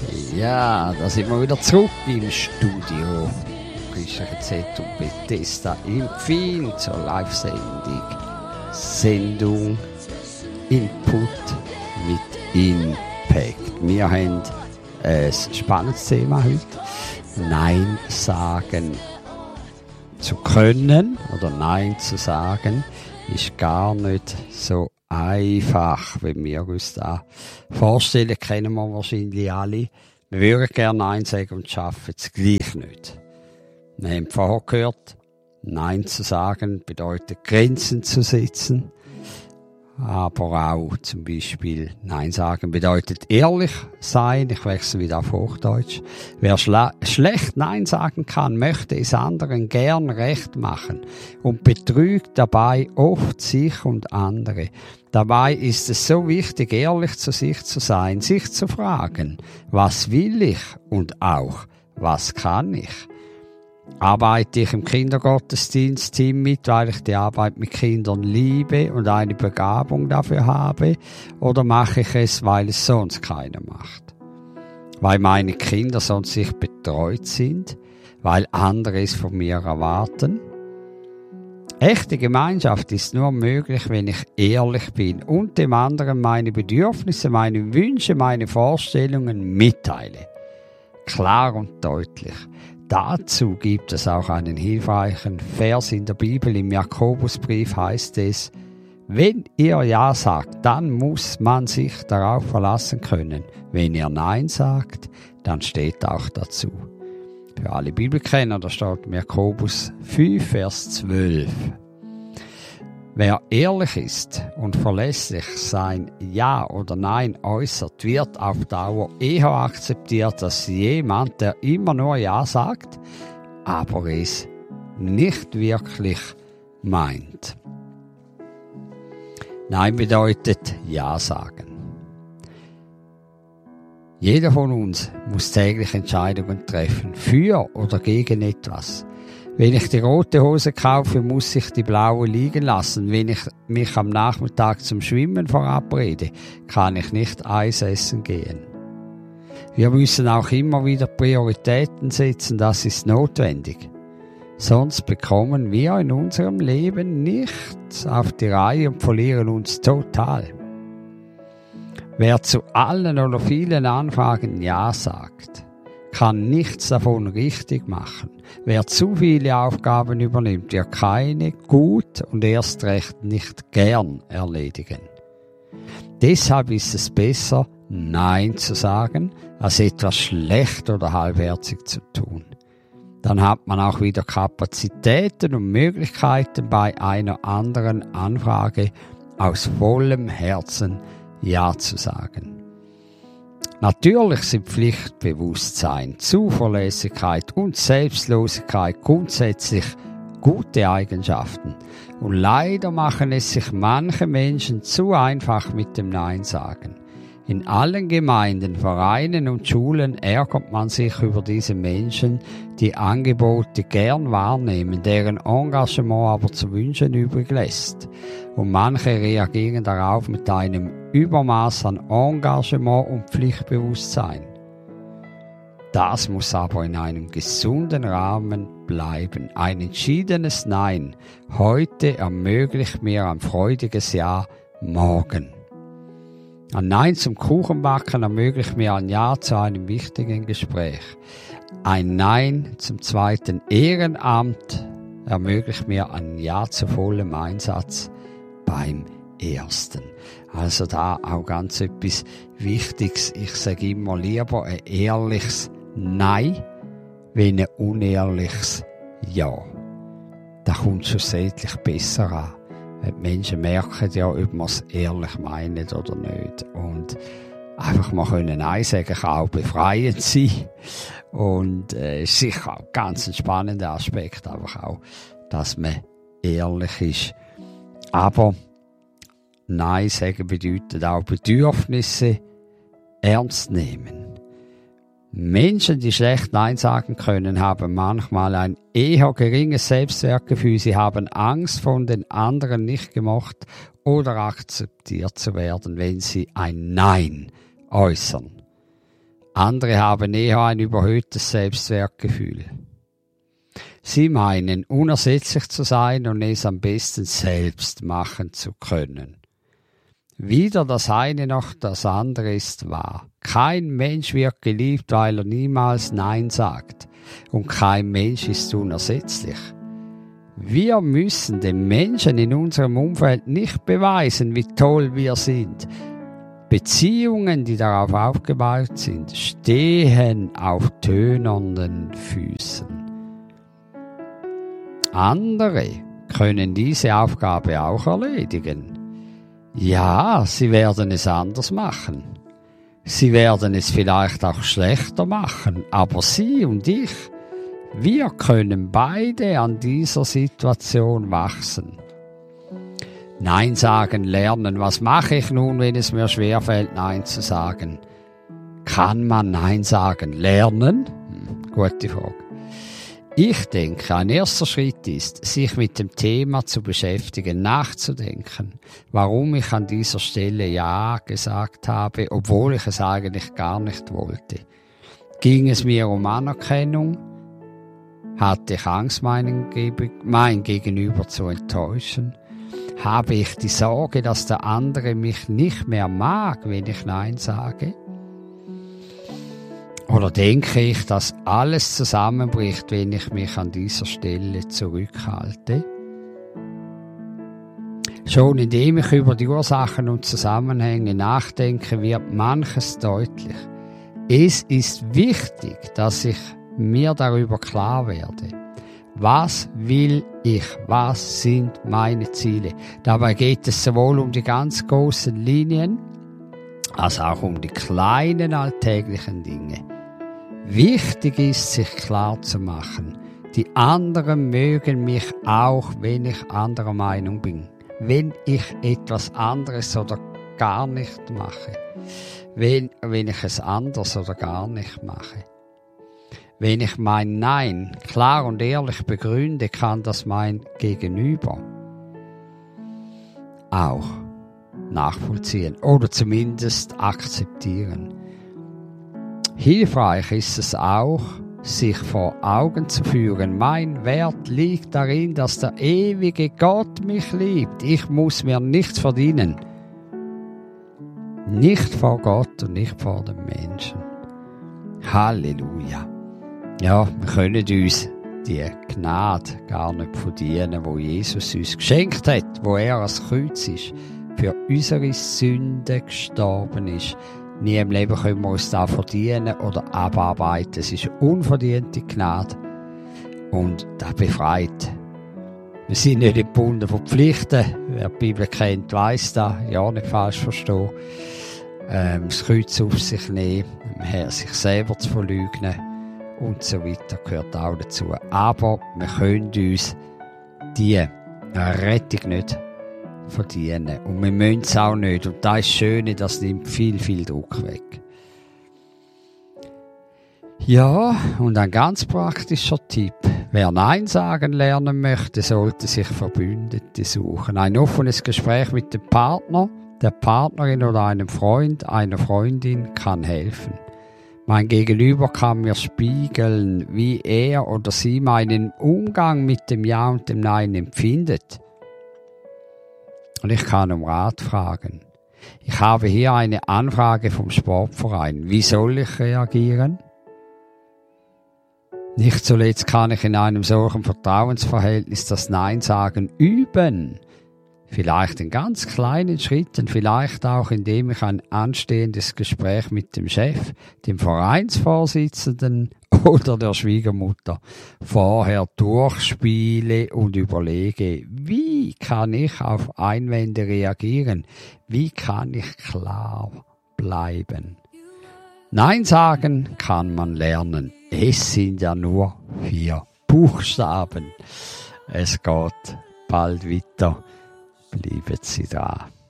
Ja, da sind wir wieder zurück im Studio. Christliche Z und Bethesda im Pfing zur Live-Sendung. Sendung Input mit Impact. Wir haben ein spannendes Thema heute. Nein sagen zu können oder Nein zu sagen ist gar nicht so einfach, wenn wir uns das vorstellen, kennen wir wahrscheinlich alle. Wir würden gerne Nein sagen und schaffen es gleich nicht. Wir haben vorher gehört, Nein zu sagen bedeutet Grenzen zu setzen. Aber auch zum Beispiel Nein sagen bedeutet ehrlich sein. Ich wechsle wieder auf Hochdeutsch. Wer schlecht Nein sagen kann, möchte es anderen gern recht machen und betrügt dabei oft sich und andere. Dabei ist es so wichtig, ehrlich zu sich zu sein, sich zu fragen, was will ich und auch, was kann ich? Arbeite ich im Kindergottesdienstteam mit, weil ich die Arbeit mit Kindern liebe und eine Begabung dafür habe? Oder mache ich es, weil es sonst keiner macht? Weil meine Kinder sonst nicht betreut sind? Weil andere es von mir erwarten? Echte Gemeinschaft ist nur möglich, wenn ich ehrlich bin und dem anderen meine Bedürfnisse, meine Wünsche, meine Vorstellungen mitteile. Klar und deutlich. Dazu gibt es auch einen hilfreichen Vers in der Bibel. Im Jakobusbrief heißt es, wenn ihr Ja sagt, dann muss man sich darauf verlassen können. Wenn ihr Nein sagt, dann steht auch dazu. Für alle Bibelkenner, da steht im Jakobus 5, Vers 12. Wer ehrlich ist und verlässlich sein Ja oder Nein äußert, wird auf Dauer eher akzeptiert als jemand, der immer nur Ja sagt, aber es nicht wirklich meint. Nein bedeutet Ja sagen. Jeder von uns muss täglich Entscheidungen treffen, für oder gegen etwas. Wenn ich die rote Hose kaufe, muss ich die blaue liegen lassen. Wenn ich mich am Nachmittag zum Schwimmen verabrede, kann ich nicht Eis essen gehen. Wir müssen auch immer wieder Prioritäten setzen, das ist notwendig. Sonst bekommen wir in unserem Leben nichts auf die Reihe und verlieren uns total. Wer zu allen oder vielen Anfragen Ja sagt, kann nichts davon richtig machen. Wer zu viele Aufgaben übernimmt, wird keine gut und erst recht nicht gern erledigen. Deshalb ist es besser, Nein zu sagen, als etwas schlecht oder halbherzig zu tun. Dann hat man auch wieder Kapazitäten und Möglichkeiten, bei einer anderen Anfrage aus vollem Herzen Ja zu sagen. Natürlich sind Pflichtbewusstsein, Zuverlässigkeit und Selbstlosigkeit grundsätzlich gute Eigenschaften. Und leider machen es sich manche Menschen zu einfach mit dem Nein sagen. In allen Gemeinden, Vereinen und Schulen ärgert man sich über diese Menschen, die Angebote gern wahrnehmen, deren Engagement aber zu wünschen übrig lässt. Und manche reagieren darauf mit einem Übermaß an Engagement und Pflichtbewusstsein. Das muss aber in einem gesunden Rahmen bleiben. Ein entschiedenes Nein heute ermöglicht mir ein freudiges Ja morgen. Ein Nein zum Kuchenbacken ermöglicht mir ein Ja zu einem wichtigen Gespräch. Ein Nein zum zweiten Ehrenamt ermöglicht mir ein Ja zu vollem Einsatz beim ersten. Also da auch ganz etwas Wichtiges. Ich sage immer lieber ein ehrliches Nein, wie ein unehrliches Ja. Das kommt schlussendlich besser an. Die Menschen merken ja, ob man es ehrlich meinen oder nicht. Und einfach mal können Nein sagen kann auch befreiend sein. Und ist sicher auch ganz ein spannender Aspekt, einfach auch, dass man ehrlich ist. Aber Nein sagen bedeutet auch Bedürfnisse ernst nehmen. Menschen, die schlecht Nein sagen können, haben manchmal ein eher geringes Selbstwertgefühl. Sie haben Angst, von den anderen nicht gemocht oder akzeptiert zu werden, wenn sie ein Nein äußern. Andere haben eher ein überhöhtes Selbstwertgefühl. Sie meinen, unersetzlich zu sein und es am besten selbst machen zu können. Weder das eine noch das andere ist wahr. Kein Mensch wird geliebt, weil er niemals Nein sagt. Und kein Mensch ist unersetzlich. Wir müssen den Menschen in unserem Umfeld nicht beweisen, wie toll wir sind. Beziehungen, die darauf aufgebaut sind, stehen auf tönernden Füßen. Andere können diese Aufgabe auch erledigen. Ja, sie werden es anders machen. Sie werden es vielleicht auch schlechter machen, aber Sie und ich, wir können beide an dieser Situation wachsen. Nein sagen lernen. Was mache ich nun, wenn es mir schwerfällt, Nein zu sagen? Kann man Nein sagen lernen? Gute Frage. Ich denke, ein erster Schritt ist, sich mit dem Thema zu beschäftigen, nachzudenken, warum ich an dieser Stelle Ja gesagt habe, obwohl ich es eigentlich gar nicht wollte. Ging es mir um Anerkennung? Hatte ich Angst, mein Gegenüber zu enttäuschen? Habe ich die Sorge, dass der andere mich nicht mehr mag, wenn ich Nein sage? Oder denke ich, dass alles zusammenbricht, wenn ich mich an dieser Stelle zurückhalte? Schon indem ich über die Ursachen und Zusammenhänge nachdenke, wird manches deutlich. Es ist wichtig, dass ich mir darüber klar werde. Was will ich? Was sind meine Ziele? Dabei geht es sowohl um die ganz großen Linien, als auch um die kleinen alltäglichen Dinge. Wichtig ist, sich klar zu machen, die anderen mögen mich auch, wenn ich anderer Meinung bin. Wenn ich etwas anderes oder gar nicht mache. Wenn ich es anders oder gar nicht mache. Wenn ich mein Nein klar und ehrlich begründe, kann das mein Gegenüber auch nachvollziehen oder zumindest akzeptieren. Hilfreich ist es auch, sich vor Augen zu führen, mein Wert liegt darin, dass der ewige Gott mich liebt. Ich muss mir nichts verdienen. Nicht vor Gott und nicht vor den Menschen. Halleluja. Ja, wir können uns die Gnade gar nicht verdienen, wo Jesus uns geschenkt hat, wo er als Kreuz ist, für unsere Sünden gestorben ist. Nie im Leben können wir uns da verdienen oder abarbeiten. Es ist unverdiente Gnade und das befreit. Wir sind nicht gebunden von Pflichten. Wer die Bibel kennt, weiss das. Ja, nicht falsch verstehen. Das Kreuz auf sich nehmen, sich selber zu verleugnen und so weiter gehört auch dazu. Aber wir können uns die Rettung nicht verdienen. Und wir müssen es auch nicht. Und das ist das Schöne, das nimmt viel, viel Druck weg. Ja, und ein ganz praktischer Tipp. Wer Nein sagen lernen möchte, sollte sich Verbündete suchen. Ein offenes Gespräch mit dem Partner, der Partnerin oder einem Freund, einer Freundin kann helfen. Mein Gegenüber kann mir spiegeln, wie er oder sie meinen Umgang mit dem Ja und dem Nein empfindet. Und ich kann um Rat fragen. Ich habe hier eine Anfrage vom Sportverein. Wie soll ich reagieren? Nicht zuletzt kann ich in einem solchen Vertrauensverhältnis das Nein sagen üben. Vielleicht in ganz kleinen Schritten, vielleicht auch indem ich ein anstehendes Gespräch mit dem Chef, dem Vereinsvorsitzenden oder der Schwiegermutter vorher durchspiele und überlege, wie kann ich auf Einwände reagieren? Wie kann ich klar bleiben? Nein sagen kann man lernen. Es sind ja nur 4 Buchstaben. Es geht bald weiter. Bleiben Sie da.